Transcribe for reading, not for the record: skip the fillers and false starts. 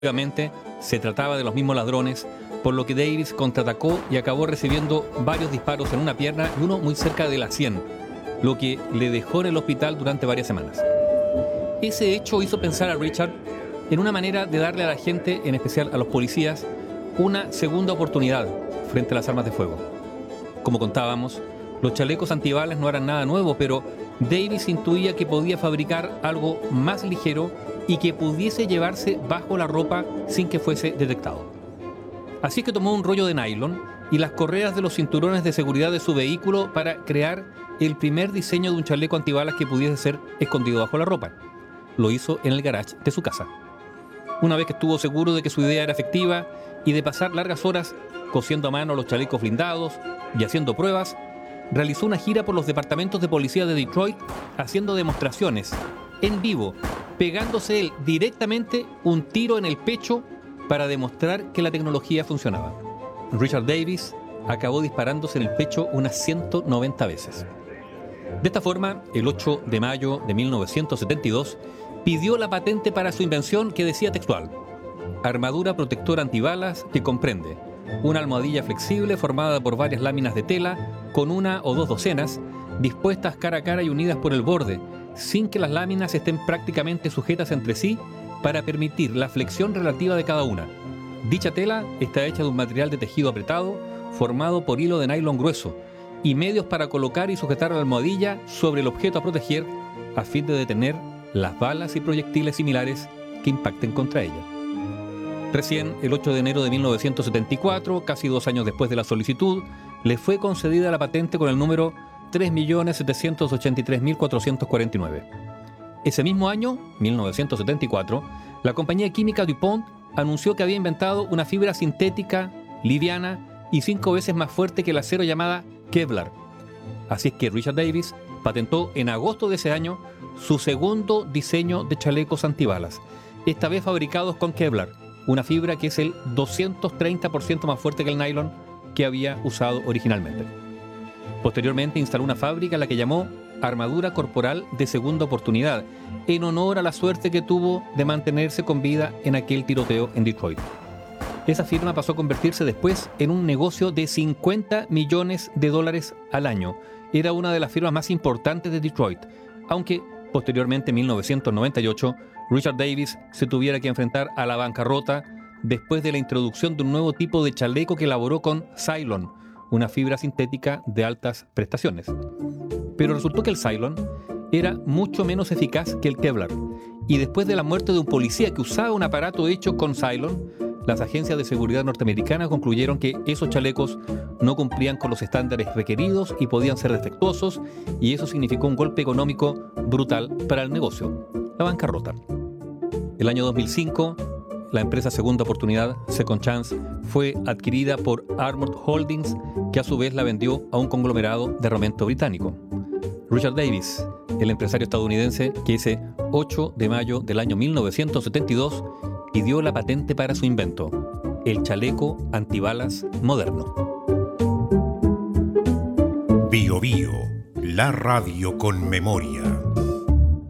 Obviamente se trataba de los mismos ladrones, por lo que Davis contraatacó y acabó recibiendo varios disparos en una pierna y uno muy cerca de la sien, lo que le dejó en el hospital durante varias semanas. Ese hecho hizo pensar a Richard en una manera de darle a la gente, en especial a los policías, una segunda oportunidad frente a las armas de fuego. Como contábamos, los chalecos antibalas no eran nada nuevo, pero Davis intuía que podía fabricar algo más ligero y que pudiese llevarse bajo la ropa sin que fuese detectado. Así que tomó un rollo de nylon y las correas de los cinturones de seguridad de su vehículo para crear el primer diseño de un chaleco antibalas que pudiese ser escondido bajo la ropa. Lo hizo en el garage de su casa. Una vez que estuvo seguro de que su idea era efectiva y de pasar largas horas cosiendo a mano los chalecos blindados y haciendo pruebas, realizó una gira por los departamentos de policía de Detroit haciendo demostraciones en vivo, pegándose él directamente un tiro en el pecho para demostrar que la tecnología funcionaba. Richard Davis acabó disparándose en el pecho unas 190 veces. De esta forma, el 8 de mayo de 1972, pidió la patente para su invención que decía textual: armadura protectora antibalas que comprende una almohadilla flexible formada por varias láminas de tela con una o dos docenas, dispuestas cara a cara y unidas por el borde, sin que las láminas estén prácticamente sujetas entre sí para permitir la flexión relativa de cada una. Dicha tela está hecha de un material de tejido apretado, formado por hilo de nylon grueso, y medios para colocar y sujetar la almohadilla sobre el objeto a proteger, a fin de detener las balas y proyectiles similares que impacten contra ella. Recién, el 8 de enero de 1974, casi 2 años después de la solicitud, le fue concedida la patente con el número 3.783.449. Ese mismo año, 1974, la compañía química DuPont anunció que había inventado una fibra sintética, liviana y 5 veces más fuerte que el acero llamada Kevlar. Así es que Richard Davis patentó en agosto de ese año su segundo diseño de chalecos antibalas, esta vez fabricados con Kevlar, una fibra que es el 230% más fuerte que el nylon que había usado originalmente. Posteriormente instaló una fábrica a la que llamó Armadura Corporal de Segunda Oportunidad, en honor a la suerte que tuvo de mantenerse con vida en aquel tiroteo en Detroit. Esa firma pasó a convertirse después en un negocio de $50 millones al año. Era una de las firmas más importantes de Detroit, aunque posteriormente en 1998 Richard Davis se tuviera que enfrentar a la bancarrota después de la introducción de un nuevo tipo de chaleco que elaboró con Cylon, una fibra sintética de altas prestaciones. Pero resultó que el Cylon era mucho menos eficaz que el Kevlar, y después de la muerte de un policía que usaba un aparato hecho con Cylon, las agencias de seguridad norteamericanas concluyeron que esos chalecos no cumplían con los estándares requeridos y podían ser defectuosos, y eso significó un golpe económico brutal para el negocio, la bancarrota. El año 2005, la empresa Segunda Oportunidad, Second Chance, fue adquirida por Armored Holdings, que a su vez la vendió a un conglomerado de armamento británico. Richard Davis, el empresario estadounidense que ese 8 de mayo del año 1972 pidió la patente para su invento, el chaleco antibalas moderno. Bio Bio, la radio con memoria.